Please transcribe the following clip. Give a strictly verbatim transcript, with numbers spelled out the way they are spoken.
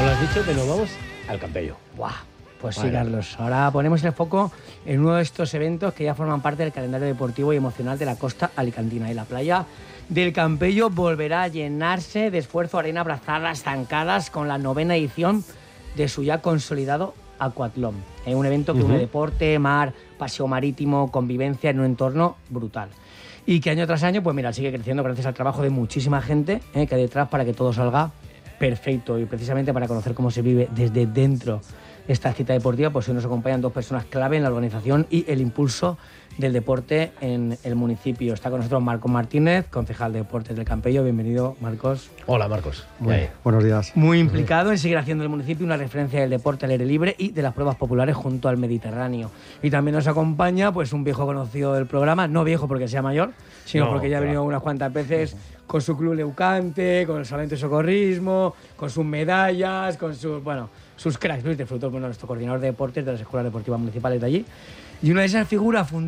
lo has dicho, que nos vamos al Campello. Buah, pues Vale. sí, Carlos. Ahora ponemos el foco en uno de estos eventos que ya forman parte del calendario deportivo y emocional de la costa alicantina. Y la playa del Campello volverá a llenarse de esfuerzo, arena, brazadas, zancadas con la novena edición de su ya consolidado Aquatlón. Es un evento que Uh-huh. une deporte, mar, paseo marítimo, convivencia en un entorno brutal. Y que año tras año, pues mira, sigue creciendo gracias al trabajo de muchísima gente eh, que hay detrás para que todo salga perfecto. Y precisamente para conocer cómo se vive desde dentro esta cita deportiva, pues hoy nos acompañan dos personas clave en la organización y el impulso del deporte en el municipio. Está con nosotros Marcos Martínez, concejal de Deportes del Campello. Bienvenido, Marcos. Hola, Marcos. Muy, Eh, Buenos días. muy implicado en seguir haciendo del municipio una referencia del deporte al aire libre y de las pruebas populares junto al Mediterráneo. Y también nos acompaña pues un viejo conocido del programa, no viejo porque sea mayor, sino No, porque ya ha claro. venido unas cuantas veces con su club Leucante, con el Salento de Socorrismo, con sus medallas, con sus, bueno, sus cracks, Luis de Frutos, bueno, nuestro coordinador de deportes de las escuelas deportivas municipales de allí. Y una de esas figuras fundadoras